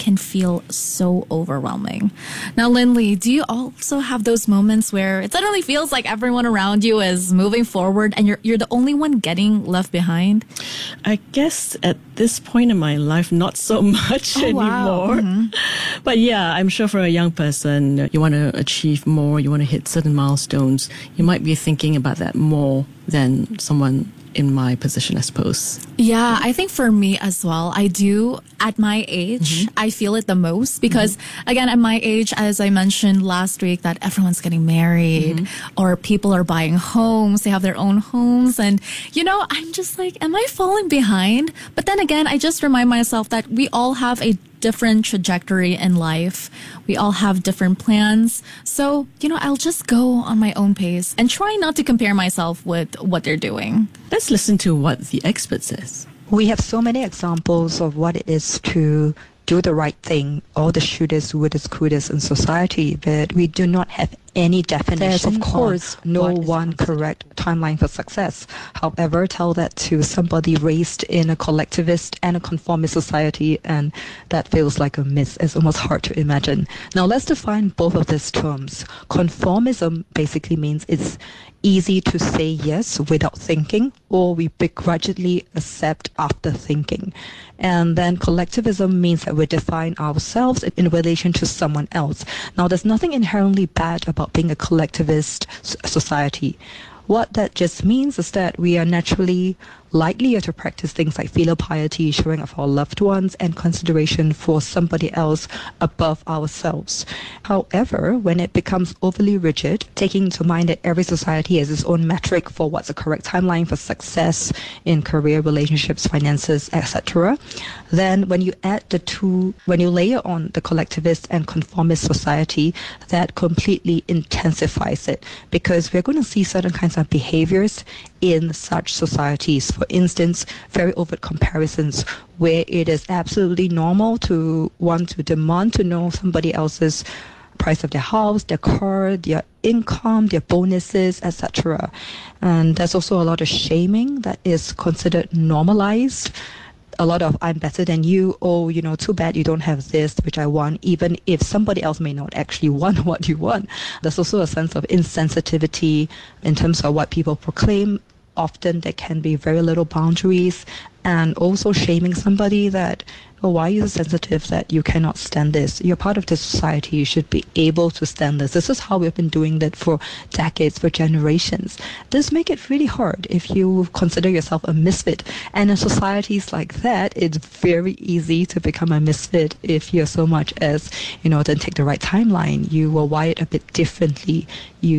can feel so overwhelming. Now, Lindley, do you also have those moments where it suddenly feels like everyone around you is moving forward and you're the only one getting left behind? I guess at this point in my life, not so much anymore. Wow. Mm-hmm. But yeah, I'm sure for a young person, you want to achieve more, you want to hit certain milestones. You might be thinking about that more than someone in my position, I suppose. Yeah, I think for me as well, I do at my age, I feel it the most because again, at my age, as I mentioned last week, that everyone's getting married or people are buying homes, they have their own homes. And, you know, I'm just like, am I falling behind? But then again, I just remind myself that we all have a different trajectory in life. We all have different plans. So, you know, I'll just go on my own pace and try not to compare myself with what they're doing. Let's listen to what the expert says. We have so many examples of what it is to do the right thing, all the shooters, wooders, cooters in society, but we do not have any definition. There's, of course, no one correct timeline for success. However, tell that to somebody raised in a collectivist and a conformist society, and that feels like a myth. It's almost hard to imagine. Now, let's define both of these terms. Conformism basically means it's easy to say yes without thinking, or we begrudgingly accept after thinking. And then collectivism means that we define ourselves in relation to someone else. Now, there's nothing inherently bad about being a collectivist society. What that just means is that we are naturally likelier to practice things like filial piety, showing of our loved ones, and consideration for somebody else above ourselves. However, when it becomes overly rigid, taking into mind that every society has its own metric for what's a correct timeline for success in career, relationships, finances, etc., then when you add the two, when you layer on the collectivist and conformist society, that completely intensifies it, because we're going to see certain kinds of behaviors in such societies. For instance, very overt comparisons where it is absolutely normal to want to demand to know somebody else's price of their house, their car, their income, their bonuses, etc. And there's also a lot of shaming that is considered normalized. A lot of I'm better than you, oh, you know, too bad you don't have this, which I want, even if somebody else may not actually want what you want. There's also a sense of insensitivity in terms of what people proclaim. Often there can be very little boundaries, and also shaming somebody that, oh, why are you so sensitive that you cannot stand this? You're part of this society. You should be able to stand this. This is how we've been doing that for decades, for generations. This make it really hard if you consider yourself a misfit. And in societies like that, it's very easy to become a misfit if you're so much as, you know, then take the right timeline. You were wired a bit differently.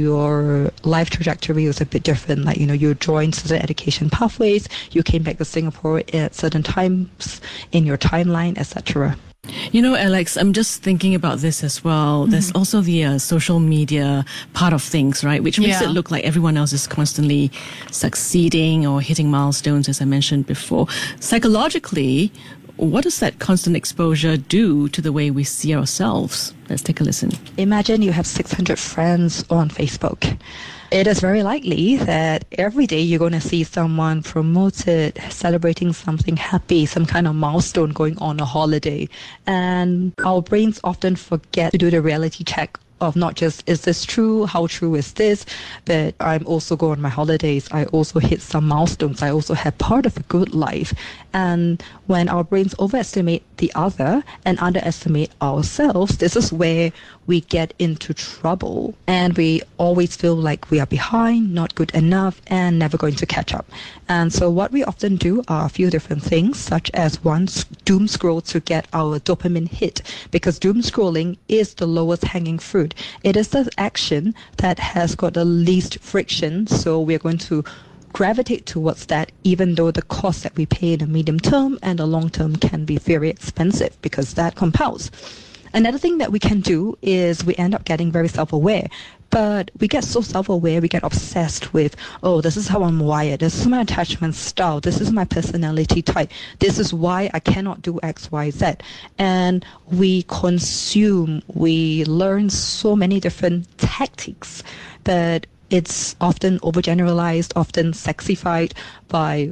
Your life trajectory was a bit different. Like, you know, you joined certain education pathways. You came back to Singapore at certain times in your timeline, etc. You know, Alex, I'm just thinking about this as well. There's also the social media part of things, right? Which makes it look like everyone else is constantly succeeding or hitting milestones, as I mentioned before. Psychologically, what does that constant exposure do to the way we see ourselves? Let's take a listen. Imagine you have 600 friends on Facebook. It is very likely that every day you're going to see someone promoted, celebrating something happy, some kind of milestone going on a holiday. And our brains often forget to do the reality check of not just, is this true? How true is this? But I'm also going on my holidays. I also hit some milestones. I also have part of a good life. And when our brains overestimate the other and underestimate ourselves, this is where we get into trouble. And we always feel like we are behind, not good enough, and never going to catch up. And so what we often do are a few different things, such as one, doom scroll to get our dopamine hit, because doom scrolling is the lowest hanging fruit. It is the action that has got the least friction, so we're going to gravitate towards that, even though the cost that we pay in the medium term and the long term can be very expensive, because that compels. Another thing that we can do is we end up getting very self-aware. But we get so self-aware, we get obsessed with, oh, this is how I'm wired, this is my attachment style, this is my personality type, this is why I cannot do X, Y, Z. And we consume, we learn so many different tactics, but it's often overgeneralized, often sexified by,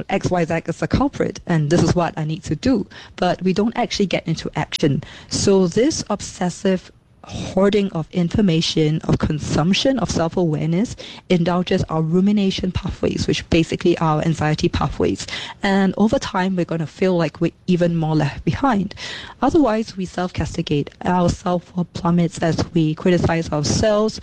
XYZ is the culprit and this is what I need to do. But we don't actually get into action. So this obsessive hoarding of information, of consumption, of self-awareness indulges our rumination pathways, which basically are anxiety pathways. And over time, we're going to feel like we're even more left behind. Otherwise, we self-castigate. Our self-worth plummets as we criticize ourselves.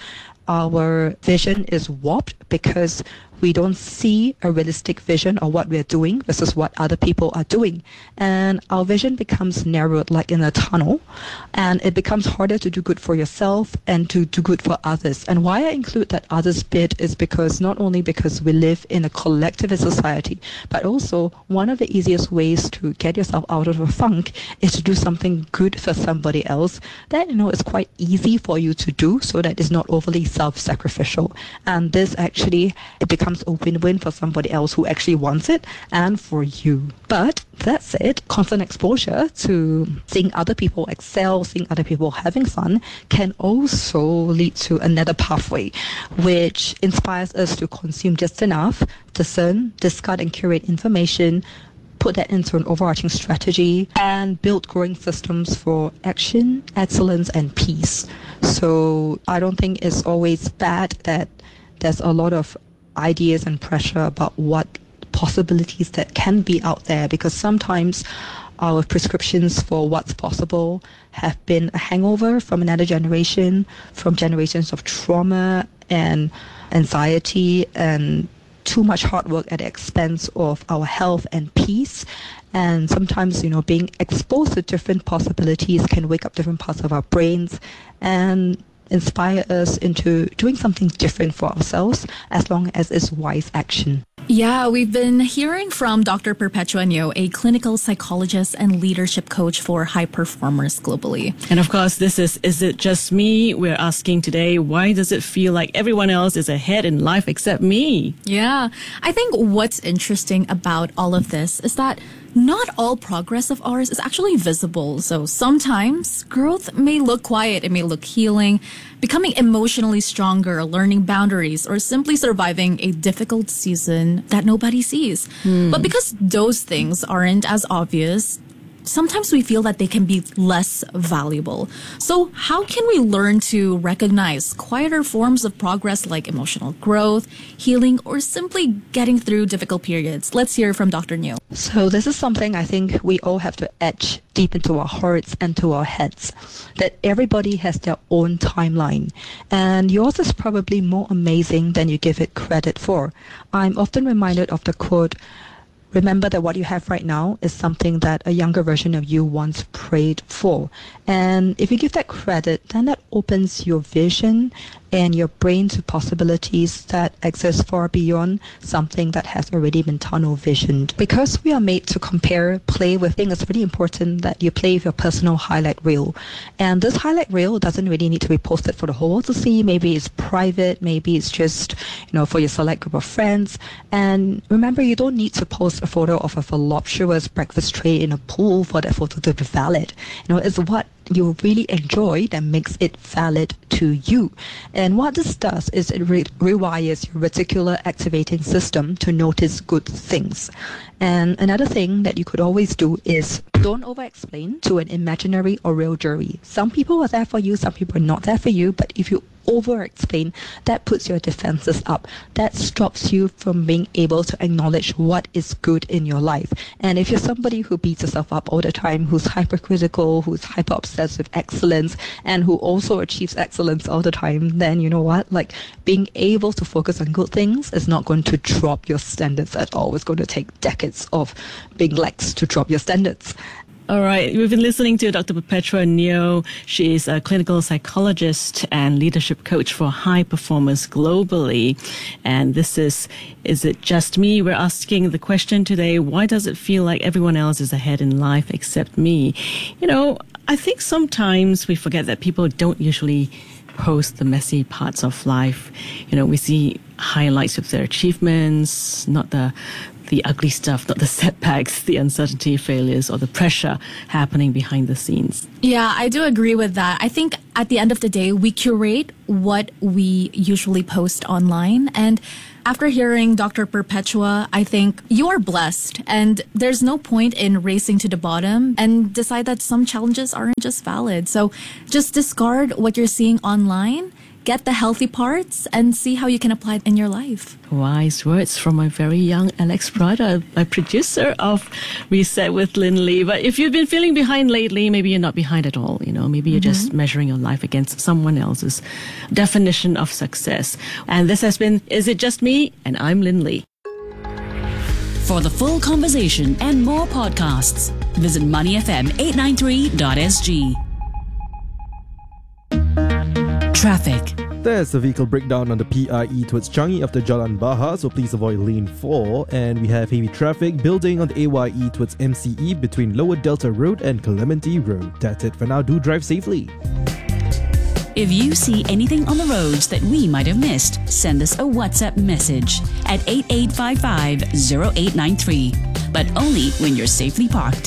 Our vision is warped because we don't see a realistic vision of what we're doing versus what other people are doing. And our vision becomes narrowed like in a tunnel, and it becomes harder to do good for yourself and to do good for others. And why I include that others bit is because not only because we live in a collectivist society, but also one of the easiest ways to get yourself out of a funk is to do something good for somebody else that, is quite easy for you to do so that it's not overly self-sacrificial. And this actually, it becomes a win-win for somebody else who actually wants it and for you. But that said, constant exposure to seeing other people excel, seeing other people having fun can also lead to another pathway which inspires us to consume just enough, discern, discard and curate information, put that into an overarching strategy, and build growing systems for action, excellence, and peace. So I don't think it's always bad that there's a lot of ideas and pressure about what possibilities that can be out there, because sometimes our prescriptions for what's possible have been a hangover from another generation, from generations of trauma and anxiety and too much hard work at the expense of our health and peace. And sometimes, being exposed to different possibilities can wake up different parts of our brains and inspire us into doing something different for ourselves, as long as it's wise action. Yeah, we've been hearing from Dr. Perpetua Neo, a clinical psychologist and leadership coach for high performers globally. And of course, this is it just me? We're asking today, why does it feel like everyone else is ahead in life except me? Yeah, I think what's interesting about all of this is that not all progress of ours is actually visible. So sometimes growth may look quiet, it may look healing, becoming emotionally stronger, learning boundaries, or simply surviving a difficult season that nobody sees. But because those things aren't as obvious, sometimes we feel that they can be less valuable. So how can we learn to recognize quieter forms of progress like emotional growth, healing, or simply getting through difficult periods? Let's hear from Dr. Neo. So this is something I think we all have to etch deep into our hearts and to our heads, that everybody has their own timeline, and yours is probably more amazing than you give it credit for. I'm often reminded of the quote, "Remember that what you have right now is something that a younger version of you once prayed for." And if you give that credit, then that opens your vision and your brain to possibilities that exist far beyond something that has already been tunnel visioned. Because we are made to compare, play with things, it's really important that you play with your personal highlight reel. And this highlight reel doesn't really need to be posted for the whole world to see. Maybe it's private, maybe it's just, for your select group of friends. And remember, you don't need to post a photo of a voluptuous breakfast tray in a pool for that photo to be valid. It's what you really enjoy that makes it valid to you. And what this does is it rewires your reticular activating system to notice good things. And another thing that you could always do is don't over-explain to an imaginary or real jury. Some people are there for you, some people are not there for you, but if you over-explain, that puts your defenses up. That stops you from being able to acknowledge what is good in your life. And if you're somebody who beats yourself up all the time, who's hypercritical, who's hyper-obsessed with excellence, and who also achieves excellence all the time, then you know what? Being able to focus on good things is not going to drop your standards at all. It's going to take decades of being lax to drop your standards. All right. We've been listening to Dr. Perpetua Neo. She is a clinical psychologist and leadership coach for high performers globally. And this is it just me? We're asking the question today, why does it feel like everyone else is ahead in life except me? I think sometimes we forget that people don't usually post the messy parts of life. We see highlights of their achievements, not the the ugly stuff, not the setbacks, the uncertainty, failures, or the pressure happening behind the scenes. Yeah, I do agree with that. I think at the end of the day, we curate what we usually post online. And after hearing Dr. Perpetua, I think you are blessed, and there's no point in racing to the bottom and decide that some challenges aren't just valid. So just discard what you're seeing online, get the healthy parts, and see how you can apply it in your life. Wise words from my very young Alex Prada, my producer of Reset with Lynn Lee. But if you've been feeling behind lately, maybe you're not behind at all. Maybe you're just measuring your life against someone else's definition of success. And this has been Is It Just Me? And I'm Lynn Lee. For the full conversation and more podcasts, visit moneyfm893.sg. Traffic. There's a vehicle breakdown on the PIE towards Changi after Jalan Bahar, so please avoid lane 4. And we have heavy traffic building on the AYE towards MCE between Lower Delta Road and Clementi Road. That's it for now. Do drive safely. If you see anything on the roads that we might have missed, send us a WhatsApp message at 8855-0893, but only when you're safely parked.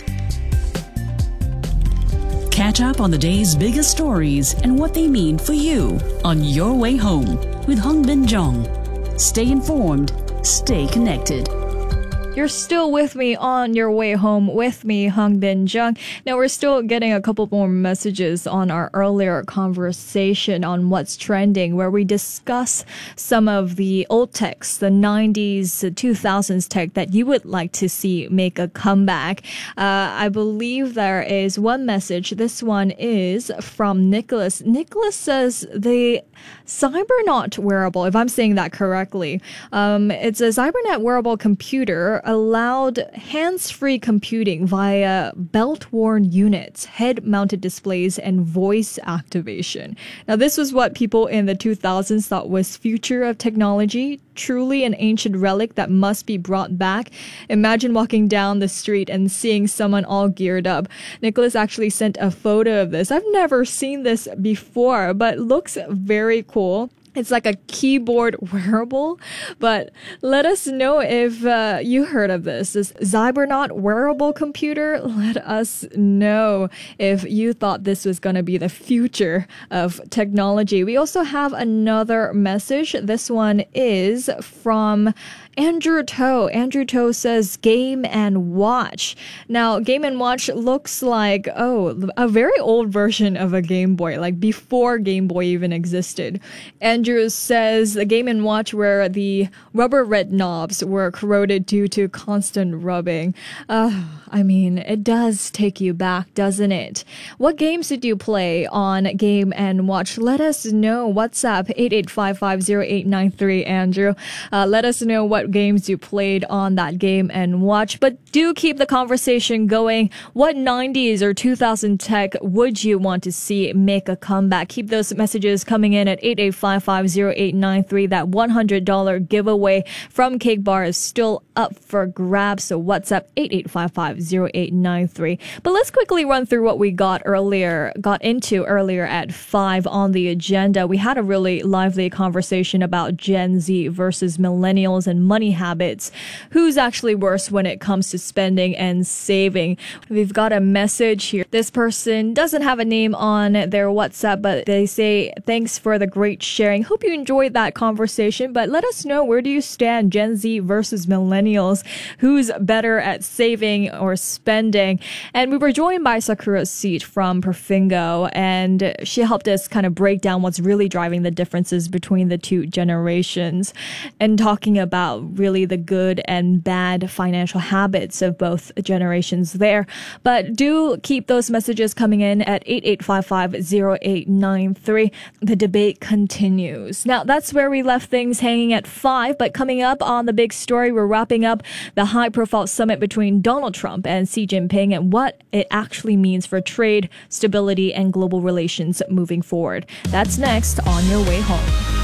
Catch up on the day's biggest stories and what they mean for you on Your Way Home with Hong Bin Jong. Stay informed, stay connected. You're still with me on Your Way Home with me, Hong Bin Jung. Now, we're still getting a couple more messages on our earlier conversation on what's trending, where we discuss some of the old techs, the 90s, 2000s tech that you would like to see make a comeback. I believe there is one message. This one is from Nicholas. Nicholas says the Cybernaut wearable, if I'm saying that correctly, it's a Cybernet wearable computer allowed hands-free computing via belt-worn units, head-mounted displays, and voice activation. Now, this was what people in the 2000s thought was future of technology, truly an ancient relic that must be brought back. Imagine walking down the street and seeing someone all geared up. Nicholas actually sent a photo of this. I've never seen this before, but looks very cool. It's like a keyboard wearable, but let us know if you heard of this Cybernaut wearable computer. Let us know if you thought this was going to be the future of technology. We also have another message. This one is from Andrew Toe. Andrew Toe says Game and Watch. Now, Game and Watch looks like, a very old version of a Game Boy, like before Game Boy even existed. Andrew says the Game & Watch where the rubber red knobs were corroded due to constant rubbing. It does take you back, doesn't it? What games did you play on Game & Watch? Let us know. WhatsApp 88550893, Andrew. Let us know what games you played on that Game & Watch. But do keep the conversation going. What 90s or 2000 tech would you want to see make a comeback? Keep those messages coming in at 88550893. That $100 giveaway from Cake Bar is still up for grabs. So WhatsApp 88550893. But let's quickly run through what we got into earlier at 5 on the agenda. We had a really lively conversation about Gen Z versus millennials and money habits. Who's actually worse when it comes to spending and saving? We've got a message here. This person doesn't have a name on their WhatsApp, but they say, thanks for the great sharing. Hope you enjoyed that conversation, but let us know, where do you stand, Gen Z versus millennials? Who's better at saving or spending? And we were joined by Sakura Seat from Perfingo, and she helped us kind of break down what's really driving the differences between the two generations and talking about really the good and bad financial habits of both generations there. But do keep those messages coming in at 88550893. The debate continues. Now, that's where we left things hanging at 5, but coming up on the big story, we're wrapping up the high-profile summit between Donald Trump and Xi Jinping and what it actually means for trade, stability, and global relations moving forward. That's next on Your Way Home.